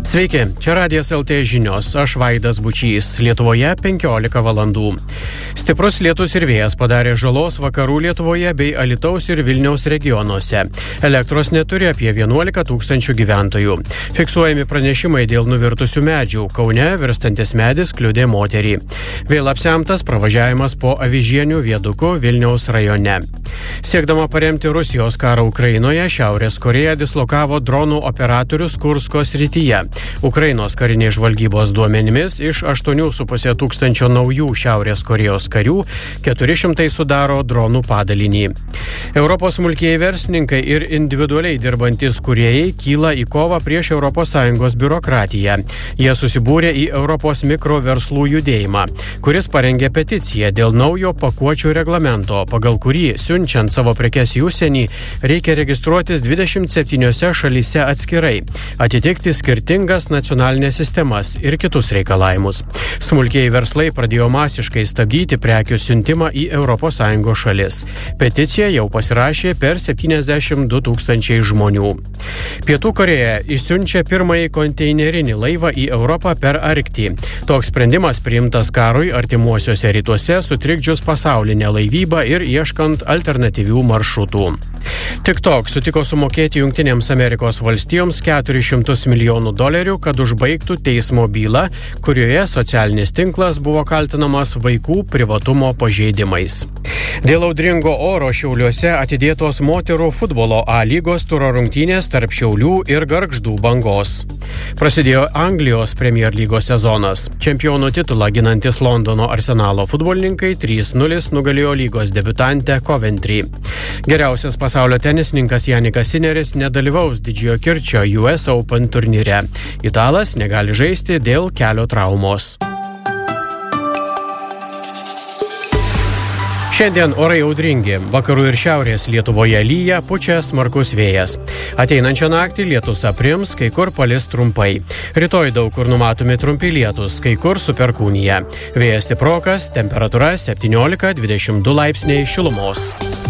Sveiki, čia Radijas LT žinios, aš Vaidas Bučys, Lietuvoje 15 valandų. Stiprus lietus ir vėjas padarė žalos vakarų Lietuvoje bei Alytaus ir Vilniaus regionuose. Elektros neturi apie 11 tūkstančių gyventojų. Fiksuojami pranešimai dėl nuvirtusių medžių. Kaune virstantis medis kliudė moterį. Vėl apsemtas pravažiavimas po Avižienių viaduku Vilniaus rajone. Siekdama paremti Rusijos karą Ukrainoje, Šiaurės Korėja dislokavo dronų operatorius Kursko srityje. Ukrainos karinės žvalgybos duomenimis iš 8,5 tūkstančio naujų Šiaurės Korėjos karių 400 sudaro dronų padalinį. Europos smulkieji verslininkai ir individualiai dirbantis kūrėjai kyla į kovą prieš ES biurokratiją. Jie susibūrė į Europos mikroverslų judėjimą, kuris parengė peticiją dėl naujo pakuočių reglamento, pagal kurį siunčiant savo prekes į užsienį reikia registruotis 27 šalyse atskirai, atitikti skirtingas nacionalinės sistemas ir kitus reikalavimus. Smulkieji verslai pradėjo masiškai stabdyti prekių siuntimą į ES šalis. Peticiją jau pasirašė per 72 tūkstančiai žmonių. Pietų Korėja išsiunčia pirmąjį konteinerinį laivą į Europą per Arktį. Toks sprendimas priimtas karui artimuosiuose rytuose, sutrikdžius pasaulinę laivybą ir ieškant alternatyvių maršrutų. TikTok sutiko sumokėti Jungtinėms Amerikos valstijoms $400 milijonų, kad užbaigtų teismo bylą, kurioje socialinis tinklas buvo kaltinamas vaikų privatumo pažeidimais. Dėl audringo oro Šiauliuose atidėtos moterų futbolo A lygos turo rungtynės tarp Šiaulių ir Gargždų Bangos. Prasidėjo Anglijos Premier lygos sezonas. Čempionų titulą ginantis Londono Arsenalo futbolininkai 3-0 nugalėjo lygos debiutantę Coventry. Geriausias pasaulio tenisininkas Janikas Sineris nedalyvaus Didžiojo Kirčio US Open turnyre. Italas negali žaisti dėl kelio traumos. Šiandien orai audringi. Vakarų ir šiaurės Lietuvoje lyja, pučia smarkus vėjas. Ateinančią naktį lietus aprims, kai kur palis trumpai. Rytoj daug kur numatomi trumpi lietus, kai kur su perkūnija. Vėjas stiprokas, temperatūra 17-22 laipsniai šilumos.